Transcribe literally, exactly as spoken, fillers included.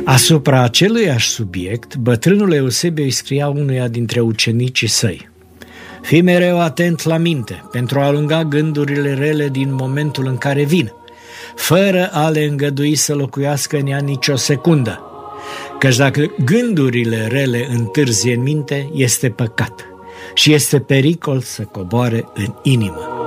Asupra aceluiași subiect, bătrânul Eusebio îi scria unuia dintre ucenicii săi: fii mereu atent la minte, pentru a alunga gândurile rele din momentul în care vin, fără a le îngădui să locuiască în ea nicio secundă. Căci dacă gândurile rele întârzie în minte, este păcat și este pericol să coboare în inimă.